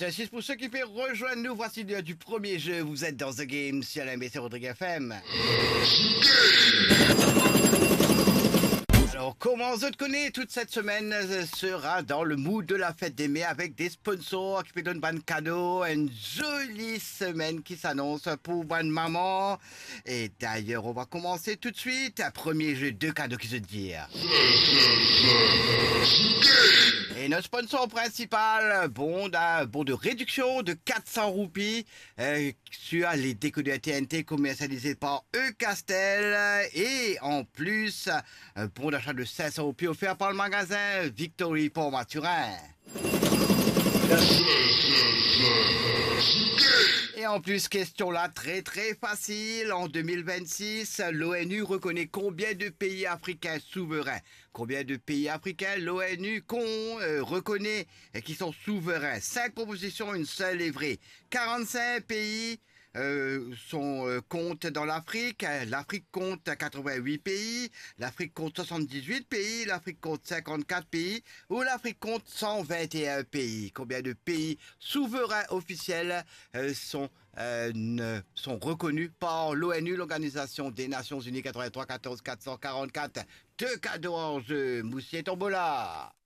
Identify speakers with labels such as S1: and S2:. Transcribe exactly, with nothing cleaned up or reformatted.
S1: un six pour ceux qui peuvent rejoindre nous. Voici l'heure du premier jeu. Vous êtes dans The Game sur la M B C Rodrigue F M. Alors, comment je te connais toute cette semaine sera dans le mood de la fête des mères avec des sponsors qui te donnent un cadeau. Une jolie semaine qui s'annonce pour bonne maman. Et d'ailleurs, on va commencer tout de suite. Un premier jeu, deux cadeaux qui se dire. Et notre sponsor principal, bon, d'un bon de réduction de quatre cents roupies euh, sur les décodeurs T N T commercialisés par E-Castel. Et en plus, un bon d'achat de cinq cents roupies offert par le magasin Victory pour Mathurin. Et en plus, question là très très facile. En deux mille vingt-six, l'ONU reconnaît combien de pays africains souverains? Combien de pays africains l'ONU euh, reconnaît et qui sont souverains? Cinq propositions, une seule est vraie. quarante-cinq pays euh, sont, euh, comptent dans l'Afrique. L'Afrique compte quatre-vingt-huit pays. L'Afrique compte soixante-dix-huit pays. L'Afrique compte cinquante-quatre pays. Ou l'Afrique compte cent vingt et un pays. Combien de pays souverains officiels euh, sont Euh, ne, sont reconnus par l'ONU, l'Organisation des Nations Unies? Quatre-vingt-trois quatorze quatre cent quarante-quatre. Deux cadeaux en jeu. Moussier Tombola.